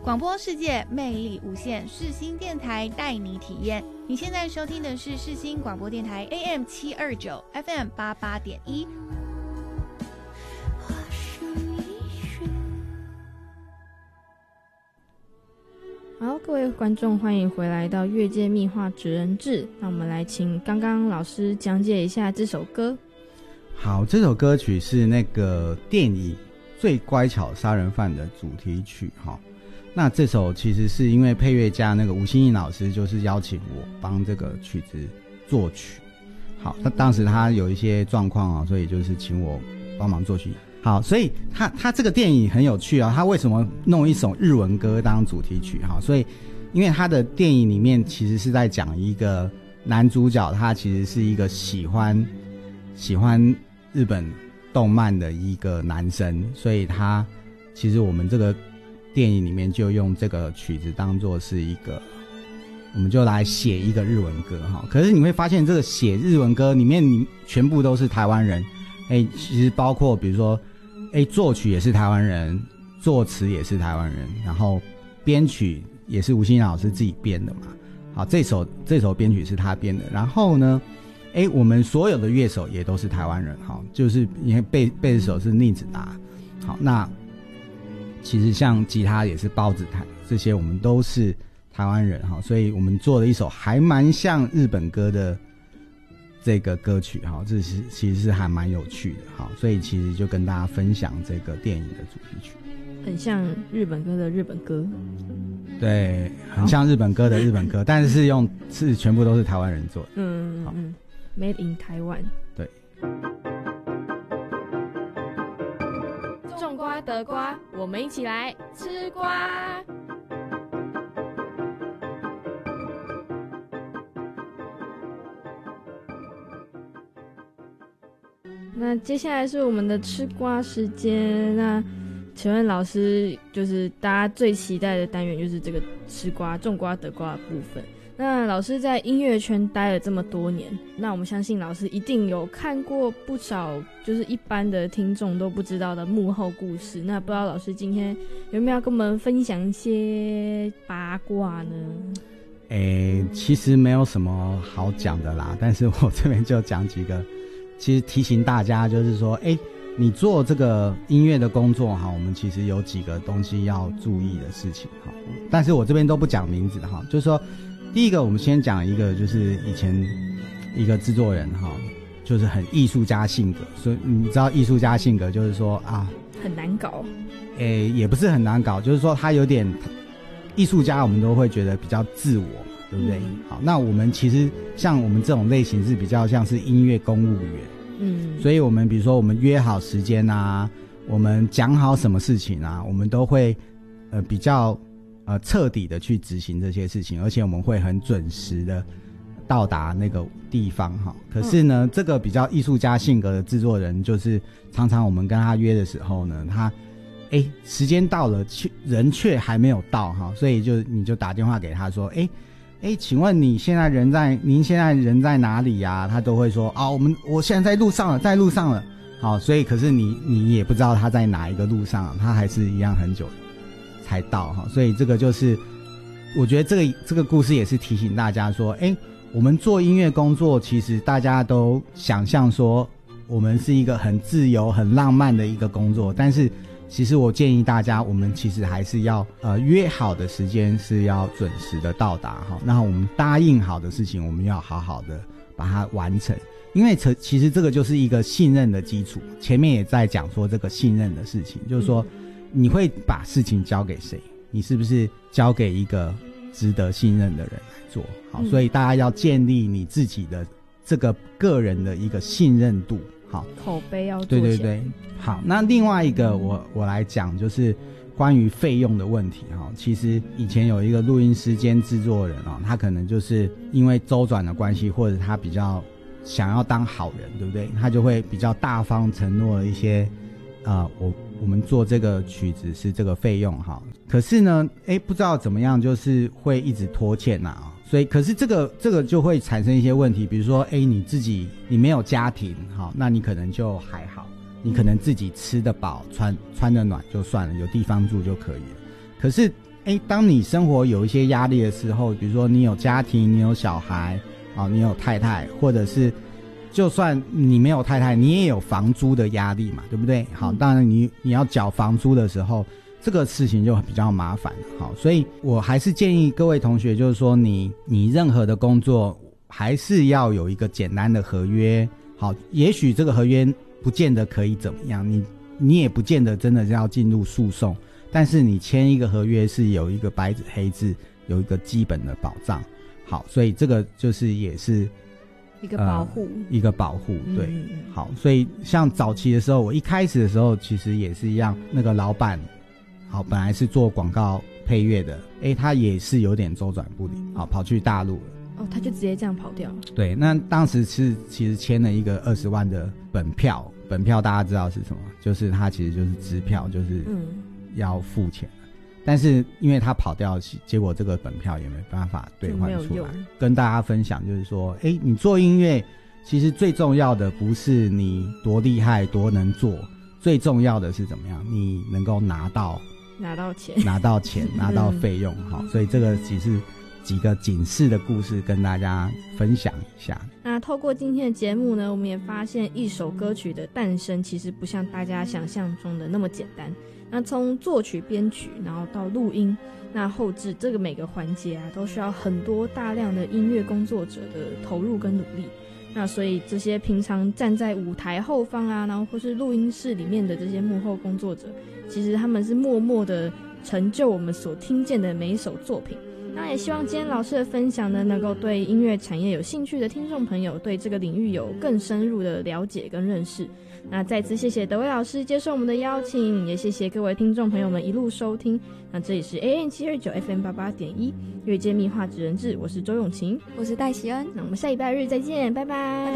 广播世界魅力无限，世新电台带你体验。你现在收听的是世新广播电台 AM729 FM88.1。 好，各位观众，欢迎回来到越界秘话职人志。那我们来请刚刚老师讲解一下这首歌。 好，这首歌曲是那个电影《最乖巧杀人犯》的主题曲哈。那这首其实是因为配乐家那个吴欣颖老师就是邀请我帮这个曲子作曲。好，那当时他有一些状况啊，所以就是请我帮忙作曲。好，所以他这个电影很有趣啊，他为什么弄一首日文歌当主题曲？哈，所以因为他的电影里面其实是在讲一个男主角，他其实是一个喜欢日本动漫的一个男生，所以他其实我们这个电影里面就用这个曲子当作是一个，我们就来写一个日文歌哈。可是你会发现，这个写日文歌里面，你全部都是台湾人。其实包括比如说，作曲也是台湾人，作词也是台湾人，然后编曲也是吴欣颖老师自己编的嘛。好，这首编曲是他编的。然后呢，我们所有的乐手也都是台湾人，哈，就是因为贝斯手是宁子达。好，那其实像吉他也是包子弹，这些我们都是台湾人哈，所以我们做了一首还蛮像日本歌的这个歌曲哈，这是其实是还蛮有趣的哈，所以其实就跟大家分享这个电影的主题曲， 很像日本歌的日本歌， 对，很像日本歌的日本歌，但是是全部都是台湾人做的， Made in Taiwan， 对。 种瓜得瓜，我们一起来吃瓜。那接下来是我们的吃瓜时间。那请问老师，就是大家最期待的单元就是这个吃瓜、种瓜得瓜的部分。那老师在音乐圈待了这么多年，那我们相信老师一定有看过不少就是一般的听众都不知道的幕后故事。那不知道老师今天有没有跟我们分享一些八卦呢？ 其实没有什么好讲的啦，但是我这边就讲几个，其实提醒大家就是说，你做这个音乐的工作哈，我们其实有几个东西要注意的事情哈，但是我这边都不讲名字的哈，就是说，第一个我们先讲一个，就是以前一个制作人哈，就是很艺术家性格，所以你知道艺术家性格就是说啊， 很难搞， 也不是很难搞，就是说他有点艺术家，我们都会觉得比较自我。对不对？好，那我们其实像我们这种类型是比较像是音乐公务员，所以我们比如说我们约好时间啊，我们讲好什么事情啊，我们都会比较彻底的去执行这些事情，而且我们会很准时的到达那个地方哈。可是呢，这个比较艺术家性格的制作人，就是常常我们跟他约的时候呢，他时间到了，人却还没有到哈，所以你就打电话给他说，请问您现在人在哪里呀？他都会说我现在在路上了。好，所以可是你也不知道他在哪一个路上，他还是一样很久才到哈。所以这个就是我觉得这个故事也是提醒大家说，我们做音乐工作，其实大家都想象说我们是一个很自由、很浪漫的一个工作，但是其实我建议大家，我们其实还是要约好的时间是要准时的到达哈。那我们答应好的事情，我们要好好的把它完成，因为其实这个就是一个信任的基础。前面也在讲说这个信任的事情，就是说你会把事情交给谁？你是不是交给一个值得信任的人来做？好，所以大家要建立你自己的这个个人的一个信任度。好， 口碑要做起来。 对，好，那另外一个我来讲就是关于费用的问题哈。其实以前有一个录音师兼制作人啊，他可能就是因为周转的关系，或者他比较想要当好人，对不对？他就会比较大方承诺了一些我们做这个曲子是这个费用哈。可是呢，不知道怎么样，就是会一直拖欠啊。所以可是这个就会产生一些问题，比如说你没有家庭，好，那你可能就还好，你可能自己吃得饱穿得暖就算了，有地方住就可以了。可是当你生活有一些压力的时候，比如说你有家庭，你有小孩你有太太，或者是就算你没有太太，你也有房租的压力嘛，对不对？好，当然你要缴房租的时候，这个事情就比较麻烦。好，所以我还是建议各位同学，就是说你任何的工作还是要有一个简单的合约。好，也许这个合约不见得可以怎么样，你也不见得真的是要进入诉讼，但是你签一个合约是有一个白纸黑字，有一个基本的保障。好，所以这个就是也是一个保护， 一个保护，对。好，所以像早期的时候，我一开始的时候其实也是一样，那个老板好本来是做广告配乐的，他也是有点周转不灵，好跑去大陆了。 他就直接这样跑掉了。 对，那当时是其实签了一个20万的本票大家知道是什么？就是他其实就是支票，就是要付钱。但是因为他跑掉，结果这个本票也没办法兑换出来。跟大家分享就是说，你做音乐其实最重要的不是你多厉害多能做，最重要的是怎么样你能够拿到钱拿到费用。好，所以这个只是几个警示的故事跟大家分享一下。 那透过今天的节目呢，我们也发现一首歌曲的诞生其实不像大家想象中的那么简单。那从作曲编曲然后到录音，那后制这个每个环节都需要很多大量的音乐工作者的投入跟努力。那所以这些平常站在舞台后方然后或是录音室里面的这些幕后工作者，其实他们是默默的成就我们所听见的每一首作品。那也希望今天老师的分享呢，能够对音乐产业有兴趣的听众朋友对这个领域有更深入的了解跟认识。那再次谢谢德威老师接受我们的邀请，也谢谢各位听众朋友们一路收听。那这里是 AM729 FM88.1 乐界密画职人志，我是周永晴， 我是戴喜恩。 那我们下礼拜日再见，拜拜。